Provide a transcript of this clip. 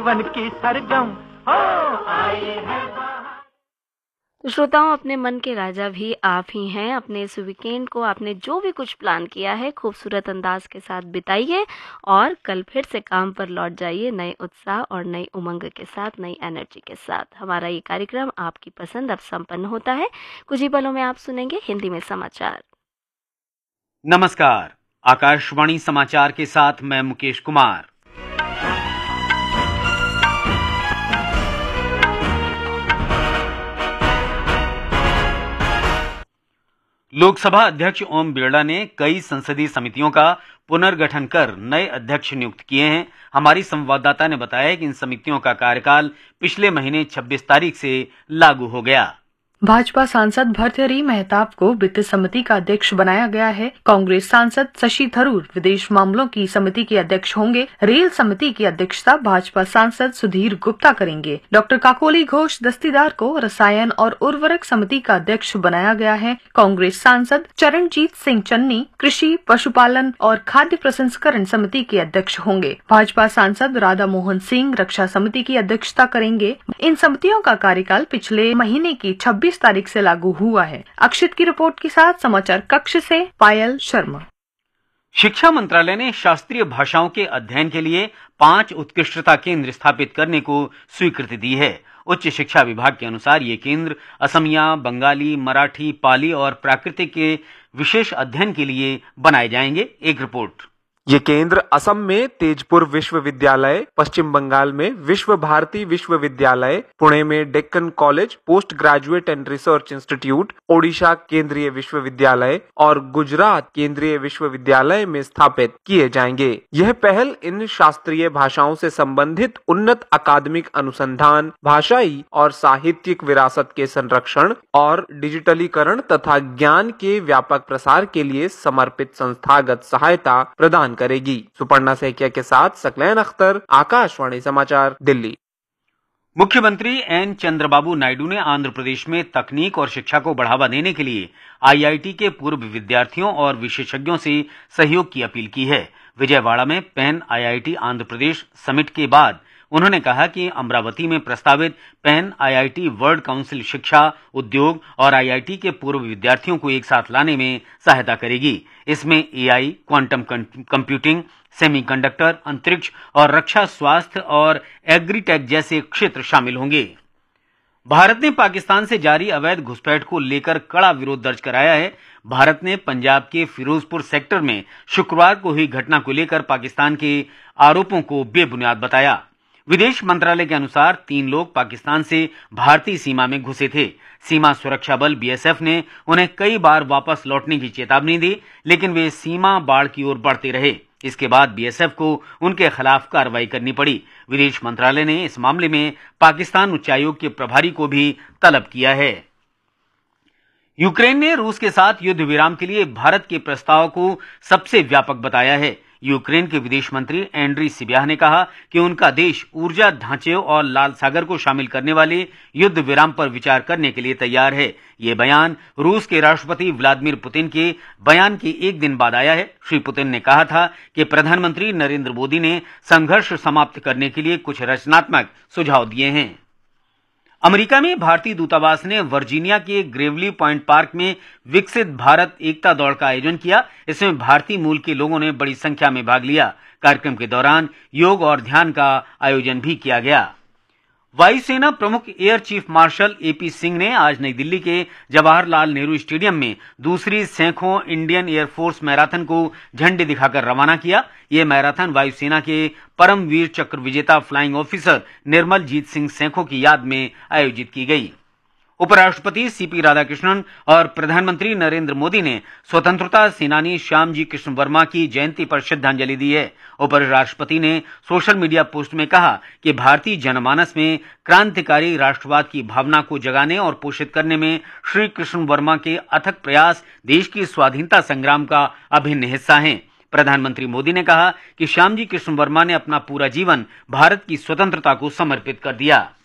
One की सरगम हो आए हैं। तो श्रोताओं, अपने मन के राजा भी आप ही हैं। अपने इस वीकेंड को आपने जो भी कुछ प्लान किया है खूबसूरत अंदाज के साथ बिताइए और कल फिर से काम पर लौट जाइए नए उत्साह और नई उमंग के साथ, नई एनर्जी के साथ। हमारा ये कार्यक्रम आपकी पसंद अब संपन्न होता है। कुछ ही पलों में आप सुनेंगे हिंदी में समाचार। नमस्कार, आकाशवाणी समाचार के साथ मैं मुकेश कुमार। लोकसभा अध्यक्ष ओम बिरला ने कई संसदीय समितियों का पुनर्गठन कर नए अध्यक्ष नियुक्त किए हैं। हमारी संवाददाता ने बताया कि इन समितियों का कार्यकाल पिछले महीने 26 तारीख से लागू हो गया। भाजपा सांसद भर्तृहरि मेहताब को वित्त समिति का अध्यक्ष बनाया गया है। कांग्रेस सांसद शशि थरूर विदेश मामलों की समिति के अध्यक्ष होंगे। रेल समिति की अध्यक्षता भाजपा सांसद सुधीर गुप्ता करेंगे। डॉक्टर काकोली घोष दस्तीदार को रसायन और उर्वरक समिति का अध्यक्ष बनाया गया है। कांग्रेस सांसद चरणजीत सिंह चन्नी कृषि, पशुपालन और खाद्य प्रसंस्करण समिति के अध्यक्ष होंगे। भाजपा सांसद राधा मोहन सिंह रक्षा समिति की अध्यक्षता करेंगे। इन समितियों का कार्यकाल पिछले महीने की 26 तारीख से लागू हुआ है। अक्षित की रिपोर्ट के साथ समाचार कक्ष से पायल शर्मा। शिक्षा मंत्रालय ने शास्त्रीय भाषाओं के अध्ययन के लिए 5 उत्कृष्टता केंद्र स्थापित करने को स्वीकृति दी है। उच्च शिक्षा विभाग के अनुसार ये केंद्र असमिया, बंगाली, मराठी, पाली और प्राकृतिक के विशेष अध्ययन के लिए बनाए जाएंगे। एक रिपोर्ट। ये केंद्र असम में तेजपुर विश्वविद्यालय, पश्चिम बंगाल में विश्व भारती विश्वविद्यालय, पुणे में Deccan college post graduate and research institute, Odisha केंद्रीय विश्वविद्यालय और गुजरात केंद्रीय विश्वविद्यालय में स्थापित किए जाएंगे। यह पहल इन शास्त्रीय भाषाओं से संबंधित उन्नत अकादमिक अनुसंधान, भाषाई और साहित्यिक विरासत के संरक्षण और डिजिटलीकरण तथा ज्ञान के व्यापक प्रसार के लिए समर्पित संस्थागत सहायता प्रदान करेगी। सुपर्णा सैकिया के साथ सकलैन अख्तर, आकाशवाणी समाचार, दिल्ली। मुख्यमंत्री एन चंद्रबाबू नायडू ने आंध्र प्रदेश में तकनीक और शिक्षा को बढ़ावा देने के लिए आईआईटी के पूर्व विद्यार्थियों और विशेषज्ञों से सहयोग की अपील की है। विजयवाड़ा में pan IIT Andhra Pradesh summit के बाद उन्होंने कहा कि अमरावती में प्रस्तावित पैन आईआईटी वर्ल्ड काउंसिल शिक्षा, उद्योग और आईआईटी के पूर्व विद्यार्थियों को एक साथ लाने में सहायता करेगी। इसमें एआई, क्वांटम कंप्यूटिंग, सेमीकंडक्टर, अंतरिक्ष और रक्षा, स्वास्थ्य और एग्रीटेक जैसे क्षेत्र शामिल होंगे। भारत ने पाकिस्तान से जारी अवैध घुसपैठ को लेकर कड़ा विरोध दर्ज कराया है। भारत ने पंजाब के फिरोजपुर सेक्टर में शुक्रवार को हुई घटना को लेकर पाकिस्तान के आरोपों को बेबुनियाद बताया। विदेश मंत्रालय के अनुसार 3 लोग पाकिस्तान से भारतीय सीमा में घुसे थे। सीमा सुरक्षा बल बीएसएफ ने उन्हें कई बार वापस लौटने की चेतावनी दी, लेकिन वे सीमा बाढ़ की ओर बढ़ते रहे। इसके बाद बीएसएफ को उनके खिलाफ कार्रवाई करनी पड़ी। विदेश मंत्रालय ने इस मामले में पाकिस्तान उच्चायोग के प्रभारी को भी तलब किया है। यूक्रेन ने रूस के साथ युद्ध विराम के लिए भारत के प्रस्ताव को सबसे व्यापक बताया है। यूक्रेन के विदेश मंत्री एंड्री सिबिया ने कहा कि उनका देश ऊर्जा ढांचे और लाल सागर को शामिल करने वाले युद्ध विराम पर विचार करने के लिए तैयार है। ये बयान रूस के राष्ट्रपति व्लादिमीर पुतिन के बयान के एक दिन बाद आया है। श्री पुतिन ने कहा था कि प्रधानमंत्री नरेंद्र मोदी ने संघर्ष समाप्त करने के लिए कुछ रचनात्मक सुझाव दिए हैं। अमेरिका में भारतीय दूतावास ने वर्जीनिया के ग्रेवली पॉइंट पार्क में विकसित भारत एकता दौड़ का आयोजन किया। इसमें भारतीय मूल के लोगों ने बड़ी संख्या में भाग लिया। कार्यक्रम के दौरान योग और ध्यान का आयोजन भी किया गया। वायुसेना प्रमुख air chief marshal AP Singh ने आज नई दिल्ली के जवाहरलाल नेहरू स्टेडियम में दूसरी सैखों इंडियन एयरफोर्स मैराथन को झंडी दिखाकर रवाना किया। यह मैराथन वायुसेना के परमवीर चक्र विजेता फ्लाइंग ऑफिसर निर्मल जीत सिंह सैखों की याद में आयोजित की गई। उपराष्ट्रपति सीपी राधाकृष्णन और प्रधानमंत्री नरेंद्र मोदी ने स्वतंत्रता सेनानी श्यामजी कृष्ण वर्मा की जयंती पर श्रद्धांजलि दी है। उपराष्ट्रपति ने सोशल मीडिया पोस्ट में कहा कि भारतीय जनमानस में क्रांतिकारी राष्ट्रवाद की भावना को जगाने और पोषित करने में श्री कृष्ण वर्मा के अथक प्रयास देश की स्वाधीनता संग्राम का अभिन्न हिस्सा हैं। प्रधानमंत्री मोदी ने कहा कि श्यामजी कृष्ण वर्मा ने अपना पूरा जीवन भारत की स्वतंत्रता को समर्पित कर दिया।